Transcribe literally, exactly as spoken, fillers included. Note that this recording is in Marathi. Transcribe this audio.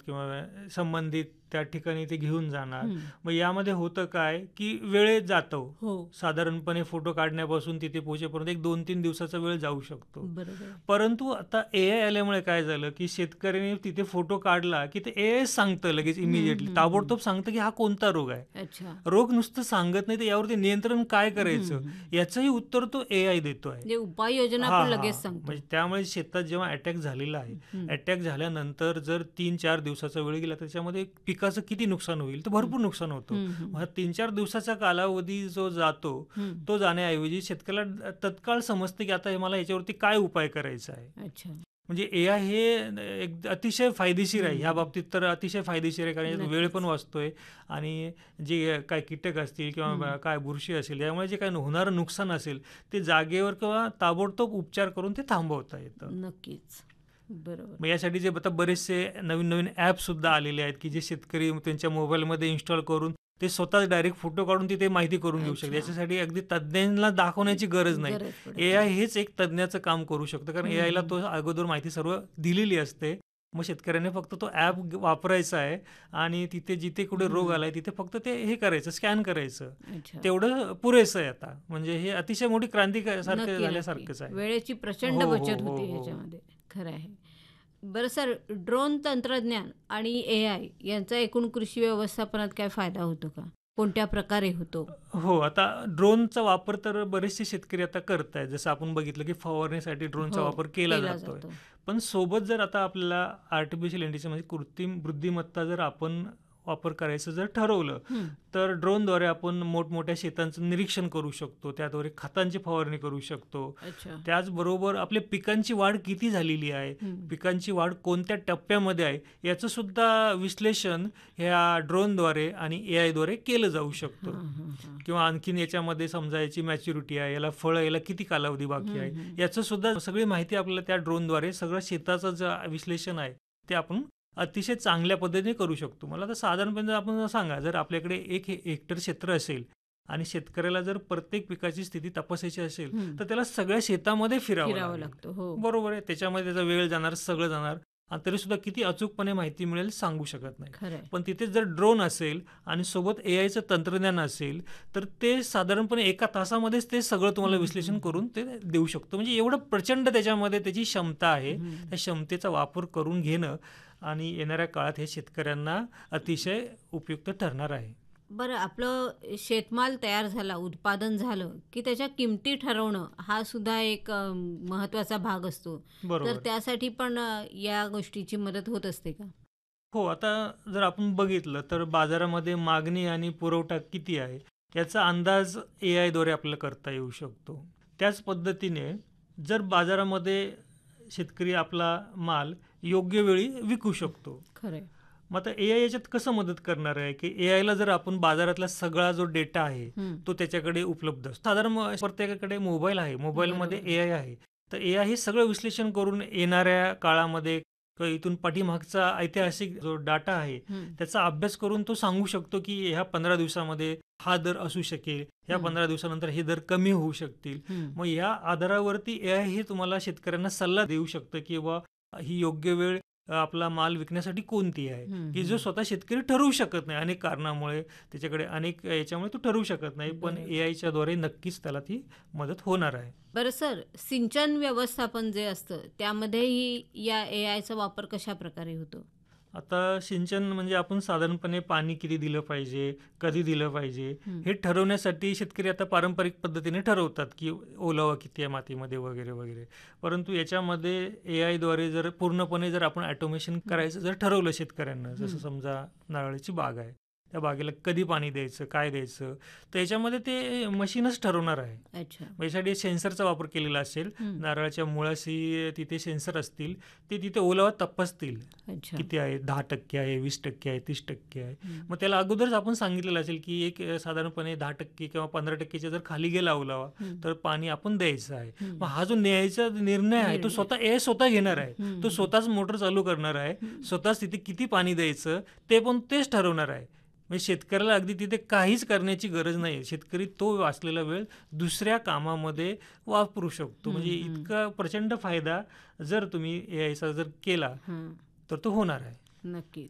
किंवा संबंधित त्या ठिकाणी ते घेऊन जाणार. हं. मग यामध्ये होतं काय, की वेळ जातो. हो. साधारणपणे फोटो काढण्यापासून तिथे पोहोचेपर्यंत एक दोन तीन दिवसाचा वेळ जाऊ शकतो. बरोबर. परंतु आता एआय आल्यामुळे काय झालं, की शेतकऱ्याने तिथे फोटो काढला, की ते एआय सांगतं लगेच हं, इमिडिएटली हं, ताबडतोब सांगतं, की हा कोणता रोग आहे. अच्छा. रोग नुसतं सांगत नाही, तर यावरती नियंत्रण काय करायचं हं, हं. याचंही उत्तर तो एआय देतोय. म्हणजे उपाययोजना हां, पण हां. लगेच सांगतो. म्हणजे त्यामुळे शेतात जेव्हा अटॅक झालेला आहे, हं. अटॅक झाल्यानंतर जर तीन चार दिवसाचा वेळ गेला त्याच्यामध्ये पिकाचं किती नुकसान होईल, तर भरपूर नुकसान होतं. हं, हं. मग तीन चार दिवसाचा कालावधी जो जातो, हं. तो जाण्याऐवजी शेतकऱ्याला तत्काळ समजते, की आता हे मला याच्यावरती काय उपाय करायचा आहे. अच्छा. म्हणजे एआय हे एक अतिशय फायदेशीर आहे. हं. ह्या बाबतीत तर अतिशय फायदेशीर आहे, कारण यात वेळ नक्कीच. पण वाचतोय आणि जे काय कीटक असतील किंवा हं. काय बुरशी असेल, यामुळे जे काही होणारं नुकसान असेल, ते जागेवर किंवा ताबडतोब उपचार करून ते थांबवता येतं. नक्कीच. बरोबर. मग यासाठी जे आता बरेचसे नवीन नवीन ॲपसुद्धा आलेले आहेत, की जे शेतकरी त्यांच्या मोबाईलमध्ये इन्स्टॉल करून ते स्वतःच डायरेक्ट फोटो काढून तिथे माहिती करून घेऊ शकतात. अच्छा. याच्यासाठी अगदी तज्ज्ञांना दाखवण्याची गरज नाही. गरज पडत एआय नाही. हेच एक तज्ज्ञाचं काम करू शकतं, कारण हं, एआयला हं. तो अगोदर माहिती सर्व दिलेली असते. मग शेतकऱ्याने फक्त तो ॲप वापरायचा आहे आणि तिथे जिथे कुठे रोग हं. आलाय तिथे फक्त ते हे करायचं, स्कॅन करायचं. अच्छा. तेवढं पुरेसं आहे आता. म्हणजे हे अतिशय मोठी क्रांती सारखं नक्की, नक्की. झाल्यासारखंच आहे. वेळेची प्रचंड हो, हो, बचत हो, होते हो. ह्याच्यामध्ये. खरं आहे. बरं सर, ड्रोन तंत्रज्ञान आणि एआय यांचा एकूण कृषी व्यवस्थापनात काय फायदा होतो का? कोणत्या प्रकारे होतो? हो, आता ड्रोनचा वापर तर बरेचसे शेतकरी आता करत आहेत. जसं आपण बघितलं, की फवारणीसाठी ड्रोनचा हो, वापर केला केला जातोय. जातो. पण सोबत जर आता आपल्याला आर्टिफिशियल इंटेलिजन्स म्हणजे कृत्रिम बुद्धिमत्ता जर आपण वापर करायचं जर ठरवलं, हं. तर ड्रोनद्वारे आपण मोठमोठ्या शेतांचं निरीक्षण करू शकतो. त्याद्वारे खतांची फवारणी करू शकतो. अच्छा. त्याचबरोबर आपल्या पिकांची वाढ किती झालेली आहे, हं. पिकांची वाढ कोणत्या टप्प्यामध्ये आहे, याचं सुद्धा विश्लेषण ह्या ड्रोनद्वारे आणि एआयद्वारे केलं जाऊ शकतं. हां, हां, हां. किंवा आणखीन याच्यामध्ये समजा याची मॅच्युरिटी आहे, याला फळं यायला किती कालावधी बाकी हं, आहे, हं. याचं सुद्धा सगळी माहिती आपल्याला त्या ड्रोनद्वारे सगळं शेताचं जे विश्लेषण आहे ते आपण अतिशय चांगल्या पद्धतीने करू शकतो. मला तर साधारणपणे आपण सांगा, जर आपल्याकडे एक हे हेक्टर क्षेत्र असेल आणि शेतकऱ्याला जर प्रत्येक पिकाची स्थिती तपासायची असेल, हं. तर त्याला सगळ्या शेतामध्ये फिरावं फिरावं लागेल. लागतं. हो. बरोबर आहे. त्याच्यामध्ये त्याचा वेळ जाणार, सगळं जाणार आणि तरीसुद्धा किती अचूकपणे माहिती मिळेल सांगू शकत नाही. खरं आहे. पण तिथे जर ड्रोन असेल आणि सोबत एआयचं तंत्रज्ञान असेल, तर ते साधारणपणे एका तासामध्येच ते सगळं तुम्हाला हं, विश्लेषण हं, करून ते देऊ शकतो. म्हणजे एवढं प्रचंड त्याच्यामध्ये त्याची क्षमता आहे. हं. त्या क्षमतेचा वापर करून घेणं आणि येणाऱ्या काळात हे शेतकऱ्यांना अतिशय उपयुक्त ठरणार आहे. बरं, आपलं शेतमाल तयार झाला, उत्पादन झालं, की त्याच्या किमती ठरवणं हा सुद्धा एक अ, महत्त्वाचा भाग असतो. तर बरोबर. त्यासाठी पण अ, या गोष्टीची मदत होत असते का? हो, आता जर आपण बघितलं तर बाजारामध्ये मागणी आणि पुरवठा किती आहे, याचा अंदाज एआयद्वारे आपल्याला करता येऊ शकतो. त्याच पद्धतीने जर बाजारामध्ये शेतकरी आपला माल योग्य वेळी विकू शकतो. खरं आहे. मग आता एआय याच्यात कसं मदत करणार आहे, की एआयला जर आपण बाजारातला सगळा जो डेटा आहे, हं. तो त्याच्याकडे उपलब्ध असतो. साधारण म- प्रत्येकाकडे मोबाईल आहे, मोबाईलमध्ये बरोबर. एआय आहे. तर एआय हे सगळं विश्लेषण करून येणाऱ्या काळामध्ये किंवा इथून पाठीमागचा ऐतिहासिक जो डाटा आहे, हं. त्याचा अभ्यास करून तो सांगू शकतो, की ह्या पंधरा दिवसामध्ये हा दर असू शकेल, ह्या हं. पंधरा दिवसानंतर हे दर कमी होऊ शकतील. हं. मग या आधारावरती एआय हे तुम्हाला शेतकऱ्यांना सल्ला देऊ शकतं, की बाबा ही योग्य वेळ अ, आपला माल विकण्यासाठी कोणती आहे, हं, की हं. जो स्वतः शेतकरी ठरवू शकत नाही. अनेक कारणामुळे त्याच्याकडे अनेक याच्यामुळे तो ठरवू शकत नाही. पण बरोबर. एआयच्या द्वारे नक्कीच त्याला ती मदत होणार आहे. बरं सर, सिंचन व्यवस्थापन जे असतं त्यामध्येही या एआयचा वापर कशा प्रकारे होतो? आता सिंचन म्हणजे आपण साधारणपणे पाणी किती दिलं पाहिजे, कधी दिलं पाहिजे, हं. हे ठरवण्यासाठी शेतकरी आता पारंपरिक पद्धतीने ठरवतात, की ओलावा किती आहे मातीमध्ये वगैरे वगैरे. परंतु याच्यामध्ये एआयद्वारे जर पूर्णपणे जर आपण ऑटोमेशन करायचं जर ठरवलं शेतकऱ्यांना, जसं हं. समजा नारळाची बाग आहे, त्या बागेला कधी पाणी द्यायचं, काय द्यायचं, तर याच्यामध्ये ते मशीनच ठरवणार आहे. अच्छा. मग यासाठी सेन्सरचा वापर केलेला असेल. हं. नारळाच्या मुळाशी तिथे सेन्सर असतील, ते तिथे ओलावा तपासतील. अच्छा. किती आहे, दहा टक्के आहे, वीस टक्के आहे, तीस टक्के आहे. हं. मग त्याला अगोदरच आपण सांगितलेलं असेल, की एक अ, साधारणपणे दहा टक्के किंवा पंधरा टक्केच्या जर खाली गेला ओलावा, हं. तर पाणी आपण द्यायचं आहे. हं. मग हा जो न्यायचा निर्णय आहे, तो निर्णय. स्वतः ए स्वतः घेणार आहे. हं, तो हं. स्वतःच मोटर चालू करणार आहे. हं. स्वतःच तिथे किती पाणी द्यायचं, ते पण तेच ठरवणार आहे. म्हणजे शेतकऱ्याला अगदी तिथे काहीच करण्याची गरज नाही. शेतकरी तो वाचलेला वेळ दुसऱ्या कामामध्ये वापरू शकतो. म्हणजे हं, हं. इतका प्रचंड फायदा जर तुम्ही एआयचा जर केला, हं. तर तो होणार आहे. नक्कीच.